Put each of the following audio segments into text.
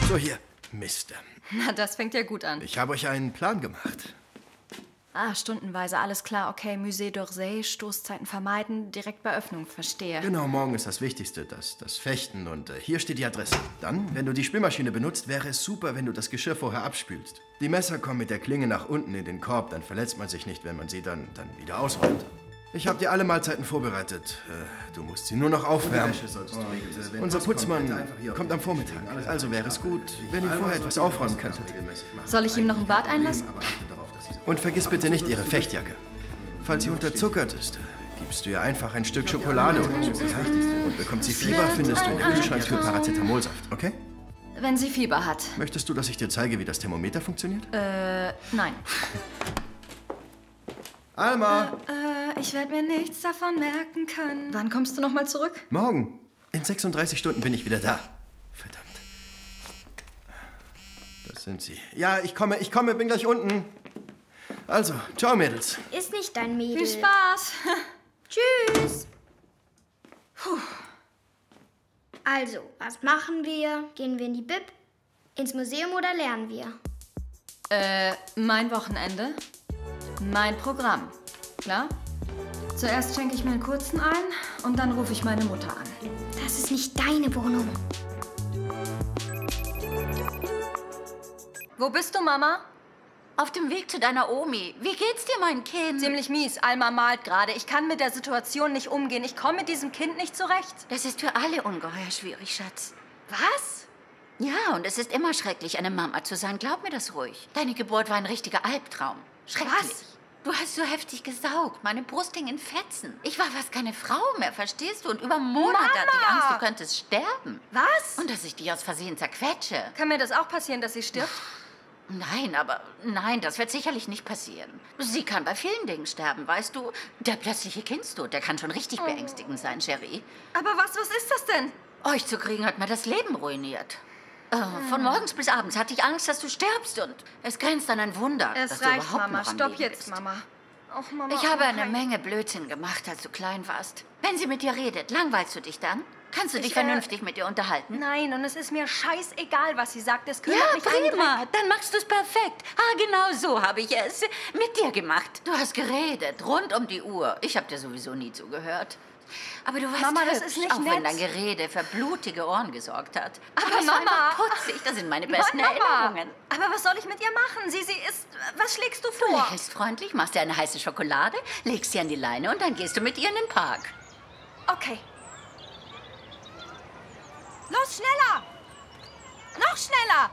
So, hier. Mist. Na, das fängt ja gut an. Ich habe euch einen Plan gemacht. Ah, stundenweise, alles klar. Okay, Musée d'Orsay, Stoßzeiten vermeiden, direkt bei Öffnung, verstehe. Genau, morgen ist das Wichtigste, das Fechten. Und hier steht die Adresse. Dann, wenn du die Spülmaschine benutzt, wäre es super, wenn du das Geschirr vorher abspülst. Die Messer kommen mit der Klinge nach unten in den Korb, dann verletzt man sich nicht, wenn man sie dann wieder ausräumt. Ich habe dir alle Mahlzeiten vorbereitet. Du musst sie nur noch aufwärmen. Unser Putzmann kommt am Vormittag. Also wäre es gut, wenn ihr vorher etwas aufräumen könntet. Soll ich ihm noch ein Bad einlassen? Und vergiss bitte nicht ihre Fechtjacke. Falls sie unterzuckert ist, gibst du ihr einfach ein Stück Schokolade oder so. Und bekommt sie Fieber, findest du in der Kühlschranktür Paracetamolsaft, okay? Wenn sie Fieber hat. Möchtest du, dass ich dir zeige, wie das Thermometer funktioniert? Nein. Alma! Ich werde mir nichts davon merken können. Wann kommst du nochmal zurück? Morgen. In 36 Stunden bin ich wieder da. Verdammt. Das sind sie. Ja, ich komme, bin gleich unten. Also, ciao, Mädels. Ist nicht dein Mädel. Viel Spaß. Tschüss. Puh. Also, was machen wir? Gehen wir in die Bib? Ins Museum oder lernen wir? Mein Wochenende. Mein Programm. Klar? Zuerst schenke ich mir einen kurzen ein und dann rufe ich meine Mutter an. Das ist nicht deine Wohnung. Wo bist du, Mama? Auf dem Weg zu deiner Omi. Wie geht's dir, mein Kind? Ziemlich mies. Alma malt gerade. Ich kann mit der Situation nicht umgehen. Ich komme mit diesem Kind nicht zurecht. Das ist für alle ungeheuer schwierig, Schatz. Was? Ja, und es ist immer schrecklich, eine Mama zu sein. Glaub mir das ruhig. Deine Geburt war ein richtiger Albtraum. Schrecklich. Was? Du hast so heftig gesaugt. Meine Brust hing in Fetzen. Ich war fast keine Frau mehr, verstehst du? Und über Monate hatte ich Angst, du könntest sterben. Was? Und dass ich dich aus Versehen zerquetsche. Kann mir das auch passieren, dass sie stirbt? Nein, das wird sicherlich nicht passieren. Sie kann bei vielen Dingen sterben, weißt du? Der plötzliche Kindstod, der kann schon richtig beängstigend sein, Cherie. Aber was ist das denn? Euch zu kriegen hat mir das Leben ruiniert. Von morgens bis abends hatte ich Angst, dass du stirbst und es grenzt an ein Wunder, dass Es du reicht, überhaupt Mama. noch am Stopp Leben jetzt, bist. Mama. Och, Mama. Ich habe eine okay. Menge Blödsinn gemacht, als du klein warst. Wenn sie mit dir redet, langweilst du dich dann? Kannst du dich Ich, vernünftig mit ihr unterhalten? Nein, und es ist mir scheißegal, was sie sagt. Es kümmert Ja, mich einen prima. Dann machst du es perfekt. Genau so habe ich es mit dir gemacht. Du hast geredet, rund um die Uhr. Ich habe dir sowieso nie zugehört. Aber du warst Mama, das hübsch, ist nicht auch wenn nett. dein Gerede für blutige Ohren gesorgt hat. Aber es war Mama! einfach putzig. Das sind meine besten Mama. Erinnerungen. Aber was soll ich mit ihr machen? Sie ist... Was schlägst du Du vor? lächelst freundlich, machst dir eine heiße Schokolade, legst sie an die Leine und dann gehst du mit ihr in den Park. Okay. Los, schneller! Noch schneller!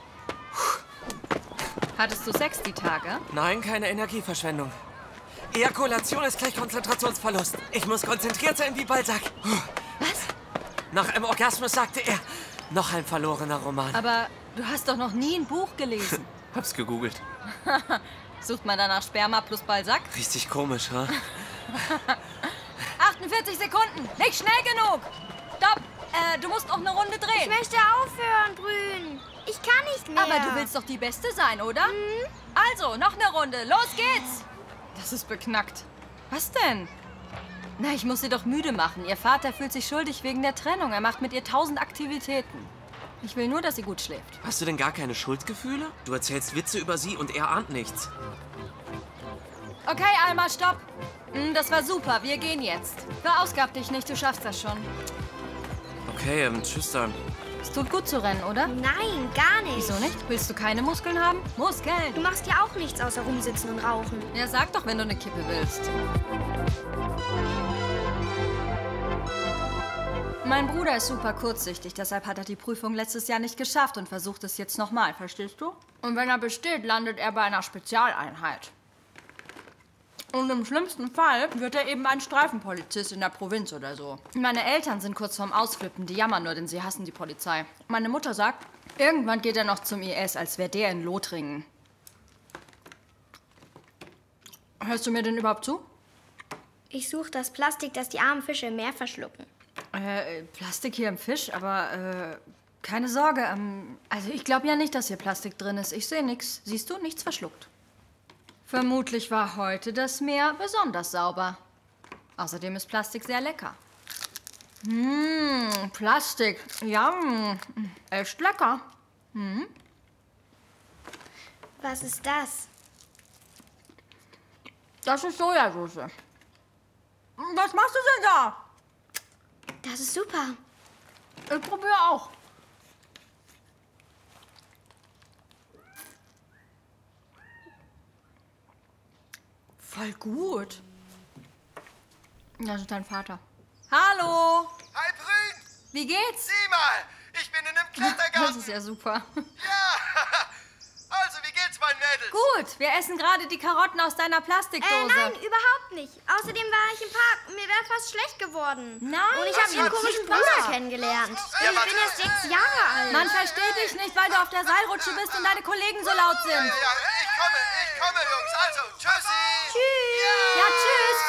Hattest du Sex die Tage? Nein, keine Energieverschwendung. Ejakulation ist gleich Konzentrationsverlust. Ich muss konzentriert sein wie Balzac. Was? Nach einem Orgasmus sagte er, noch ein verlorener Roman. Aber du hast doch noch nie ein Buch gelesen. Hab's gegoogelt. Sucht man danach Sperma plus Balsack? Richtig komisch, ha? 48 Sekunden! Nicht schnell genug! Stopp! Du musst auch eine Runde Ich drehen. möchte aufhören, Brühen. Ich kann nicht mehr. Aber du willst doch die Beste sein, oder? Also, noch eine Runde. Los geht's! Das ist beknackt. Was denn? Na, ich muss sie doch müde machen. Ihr Vater fühlt sich schuldig wegen der Trennung. Er macht mit ihr 1000 Aktivitäten. Ich will nur, dass sie gut schläft. Hast du denn gar keine Schuldgefühle? Du erzählst Witze über sie und er ahnt nichts. Okay, Alma, stopp. Das war super. Wir gehen jetzt. Verausgab dich nicht. Du schaffst das schon. Okay, tschüss dann. Es tut gut zu rennen, oder? Nein, gar nicht. Wieso nicht? Willst du keine Muskeln haben? Muskeln! Du machst ja auch nichts außer rumsitzen und rauchen. Ja, sag doch, wenn du eine Kippe willst. Mein Bruder ist super kurzsichtig, deshalb hat er die Prüfung letztes Jahr nicht geschafft und versucht es jetzt nochmal, verstehst du? Und wenn er besteht, landet er bei einer Spezialeinheit. Und im schlimmsten Fall wird er eben ein Streifenpolizist in der Provinz oder so. Meine Eltern sind kurz vorm Ausflippen, die jammern nur, denn sie hassen die Polizei. Meine Mutter sagt, irgendwann geht er noch zum IS, als wäre der in Lothringen. Hörst du mir denn überhaupt zu? Ich suche das Plastik, das die armen Fische im Meer verschlucken. Plastik hier im Fisch, aber keine Sorge. Also ich glaube ja nicht, dass hier Plastik drin ist. Ich sehe nichts. Siehst du? Nichts verschluckt. Vermutlich war heute das Meer besonders sauber. Außerdem ist Plastik sehr lecker. Plastik. Ja, echt lecker. Was ist das? Das ist Sojasauce. Was machst du denn da? Das ist super. Ich probiere auch. Voll gut. Das ist dein Vater. Hallo. Hi, Brün! Wie geht's? Sieh mal! Ich bin in einem Klettergarten! Das ist ja super. Ja! Also, wie geht's, mein Mädels? Gut, wir essen gerade die Karotten aus deiner Plastikdose. Nein, überhaupt nicht. Außerdem war ich im Park und mir wäre fast schlecht geworden. Nein. Und ich habe ihren komischen Bruder kennengelernt. Und ich bin erst 6 Jahre alt. Man versteht dich nicht, weil du auf der Seilrutsche bist und deine Kollegen so laut sind. Ja, ich komme, Jungs. Also, tschüssi! Ja, tschüss,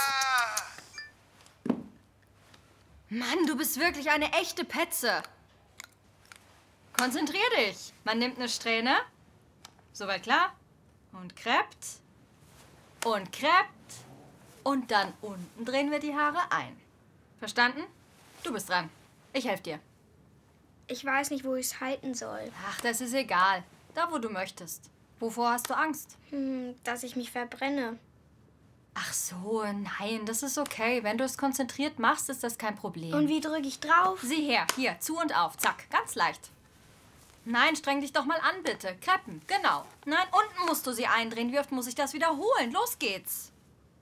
Kuss. Mann, du bist wirklich eine echte Petze. Konzentrier dich. Man nimmt eine Strähne. Soweit klar? Und krept. Und krept. Und dann unten drehen wir die Haare ein. Verstanden? Du bist dran. Ich helfe dir. Ich weiß nicht, wo ich es halten soll. Ach, das ist egal. Da, wo du möchtest. Wovor hast du Angst? Dass ich mich verbrenne. Ach so, nein, das ist okay. Wenn du es konzentriert machst, ist das kein Problem. Und wie drücke ich drauf? Sieh her, hier, zu und auf. Zack, ganz leicht. Nein, streng dich doch mal an, bitte. Kreppen, genau. Nein, unten musst du sie eindrehen. Wie oft muss ich das wiederholen? Los geht's.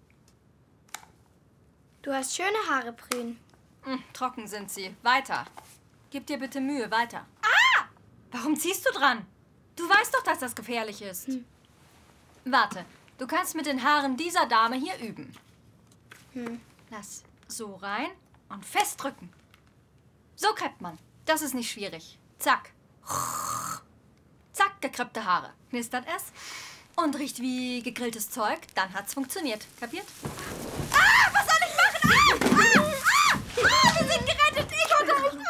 Du hast schöne Haare, Brün. Trocken sind sie. Weiter. Gib dir bitte Mühe, weiter. Ah! Warum ziehst du dran? Du weißt doch, dass das gefährlich ist. Warte, du kannst mit den Haaren dieser Dame hier üben. Lass so rein und festdrücken. So kreppt man. Das ist nicht schwierig. Zack. Zack, gekreppte Haare. Knistert es und riecht wie gegrilltes Zeug. Dann hat's funktioniert. Kapiert? Ah, was soll ich machen? Wir sind gerettet. Ich konnte nicht rein.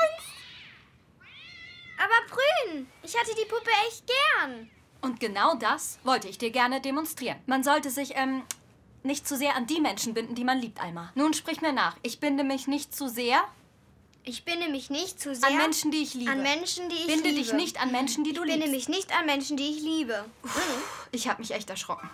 Aber Brün, ich hatte die Puppe echt gern. Und genau das wollte ich dir gerne demonstrieren. Man sollte sich, nicht zu sehr an die Menschen binden, die man liebt, Alma. Nun sprich mir nach. Ich binde mich nicht zu sehr Ich binde mich nicht zu sehr an Menschen, die ich liebe. an Menschen, die ich Binde liebe. dich nicht an Menschen, die du Ich binde liebst. mich nicht an Menschen, die ich liebe. Ich habe mich echt erschrocken.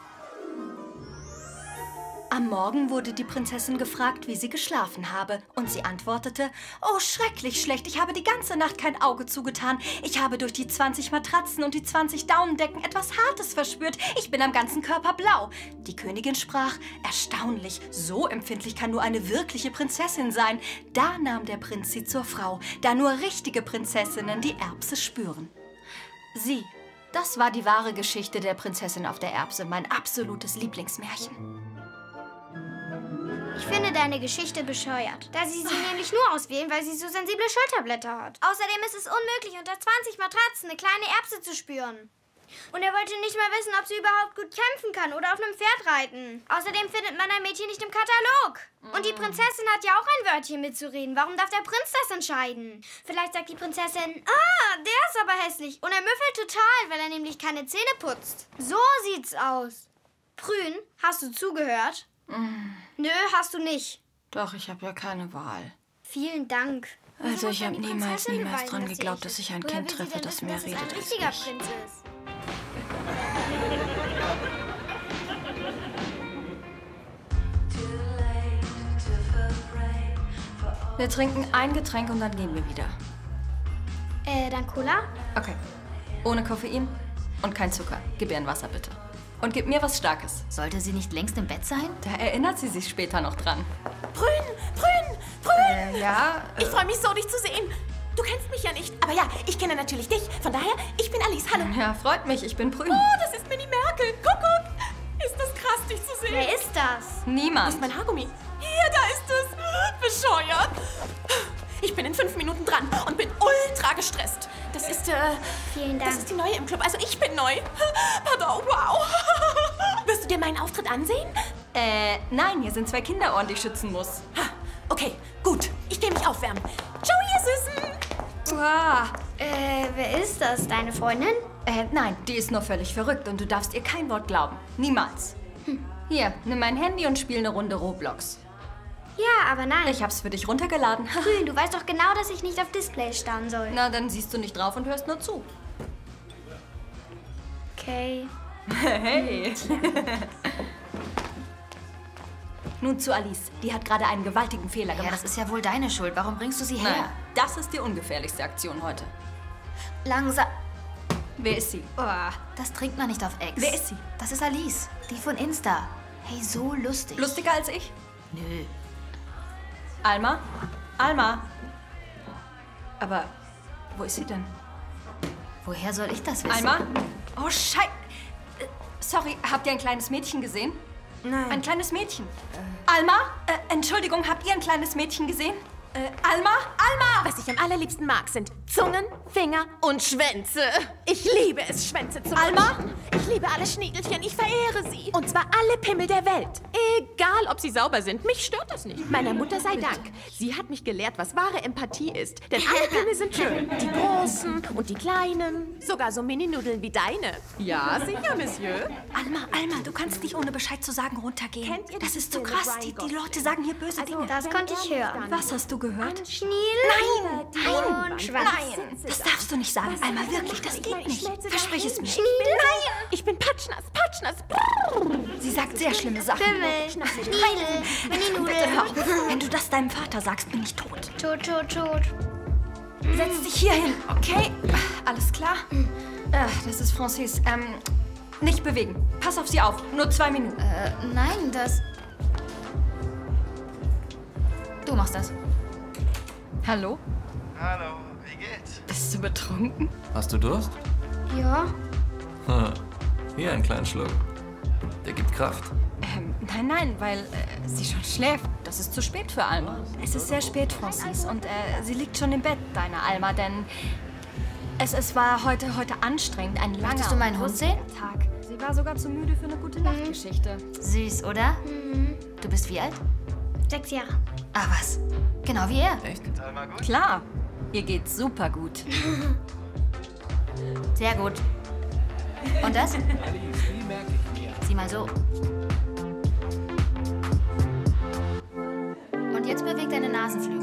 Am Morgen wurde die Prinzessin gefragt, wie sie geschlafen habe. Und sie antwortete, oh, schrecklich schlecht. Ich habe die ganze Nacht kein Auge zugetan. Ich habe durch die 20 Matratzen und die 20 Daunendecken etwas Hartes verspürt. Ich bin am ganzen Körper blau. Die Königin sprach, erstaunlich, so empfindlich kann nur eine wirkliche Prinzessin sein. Da nahm der Prinz sie zur Frau, da nur richtige Prinzessinnen die Erbse spüren. Sie, das war die wahre Geschichte der Prinzessin auf der Erbse, mein absolutes Lieblingsmärchen. Ich finde deine Geschichte bescheuert. Da sie sie nämlich nur auswählen, weil sie so sensible Schulterblätter hat. Außerdem ist es unmöglich, unter 20 Matratzen eine kleine Erbse zu spüren. Und er wollte nicht mal wissen, ob sie überhaupt gut kämpfen kann oder auf einem Pferd reiten. Außerdem findet man ein Mädchen nicht im Katalog. Und die Prinzessin hat ja auch ein Wörtchen mitzureden. Warum darf der Prinz das entscheiden? Vielleicht sagt die Prinzessin, der ist aber hässlich. Und er müffelt total, weil er nämlich keine Zähne putzt. So sieht's aus. Brün, hast du zugehört? Nö, hast du nicht. Doch, ich habe ja keine Wahl. Vielen Dank. Also ich habe Die niemals Prinzessin dran beweisen, geglaubt, dass ich ein Woher Kind will sie treffe, denn das wissen, mehr dass es redet ein als richtiger ich. Prinz ist? Wir trinken ein Getränk und dann gehen wir wieder. Dann Cola? Okay. Ohne Koffein und kein Zucker. Gib ihr ein Wasser, bitte. Und gib mir was Starkes. Sollte sie nicht längst im Bett sein? Da erinnert sie sich später noch dran. Brün! Ja? Ich freue mich so, dich zu sehen. Du kennst mich ja nicht, aber ja, ich kenne natürlich dich. Von daher, ich bin Alice. Hallo. Ja, freut mich. Ich bin Brün. Oh, das ist Minnie Merkel. Guck. Ist das krass, dich zu sehen. Wer ist das? Niemand. Wo ist mein Haargummi? Hier, da ist es. Bescheuert. Ich bin in 5 Minuten dran und bin ultra gestresst. Das ist, Vielen Dank. das ist die Neue im Club. Also ich bin neu. Pardon, wow. Wirst du dir meinen Auftritt ansehen? Nein, hier sind 2 Kinderohren, die ich schützen muss. Ha, okay, gut. Ich gehe mich aufwärmen. Ciao, ihr Süßen. Wer ist das? Deine Freundin? Nein, die ist nur völlig verrückt und du darfst ihr kein Wort glauben. Niemals. Hier, nimm mein Handy und spiel eine Runde Roblox. Ja, aber nein. Ich hab's für dich runtergeladen. Grün, du weißt doch genau, dass ich nicht auf Displays starren soll. Na, dann siehst du nicht drauf und hörst nur zu. Okay. Hey. Nun zu Alice. Die hat gerade einen gewaltigen Fehler Ja, gemacht. das ist ja wohl deine Schuld. Warum bringst du sie her? Nein, das ist die ungefährlichste Aktion heute. Langsam. Wer ist sie? Oh. Das trinkt man nicht auf Ex. Wer ist sie? Das ist Alice, die von Insta. Hey, so lustig. Lustiger als ich? Nö. Alma? Alma? Aber wo ist sie denn? Woher soll ich das wissen? Alma? Oh, sorry, habt ihr ein kleines Mädchen gesehen? Nein. Ein kleines Mädchen. Alma? Entschuldigung, habt ihr ein kleines Mädchen gesehen? Alma? Alma! Was ich am allerliebsten mag, sind Zungen, Finger und Schwänze. Ich liebe es, Schwänze zu Alma? machen. Ich liebe alle Schniedelchen, ich verehre sie. Und zwar alle Pimmel der Welt. Egal, ob sie sauber sind, mich stört das nicht. Meiner Mutter sei Dank. Sie hat mich gelehrt, was wahre Empathie ist. Denn alle Pimmel sind schön. Die großen und die kleinen. Sogar so Mini-Nudeln wie deine. Ja, sicher, Monsieur. Alma, du kannst nicht ohne Bescheid zu sagen runtergehen. Kennt ihr Das die ist so Szene krass. Brian Die Leute sagen hier böse Dinge. Das konnte ich hören. Was hast du gehört? Schniedel und Schwanz. Nein, das darfst du nicht sagen. Alma, wirklich, das geht nicht. Versprich es mir. Nein! Ich bin patschnass. Sie sagt sehr schlimme Sachen. Pimmel, Schniedel, Mini-Nudel. Hör auf. Wenn du das deinem Vater sagst, bin ich tot. Tot. Setz dich hier hin, okay? Alles klar? Das ist Francis. Nicht bewegen. Pass auf sie auf. Nur 2 Minuten. Nein, das... Du machst das. Hallo? Hallo, wie geht's? Bist du betrunken? Hast du Durst? Ja. Hier einen kleinen Schluck. Der gibt Kraft. Nein, weil sie schon schläft. Das ist zu spät für Alma. Es ist sehr spät, Francis. Und sie liegt schon im Bett, deine Alma, denn es war heute anstrengend. Ein langer Möchtest du meinen Hund sehen? Tag. Sie war sogar zu müde für eine gute Nachtgeschichte. Süß, oder? Du bist wie alt? 6 Jahre. Ah, was? Genau wie er. Echt? Klar, ihr geht's super gut. Sehr gut. Und das? Sieh mal so. Und jetzt beweg deine Nasenflügel.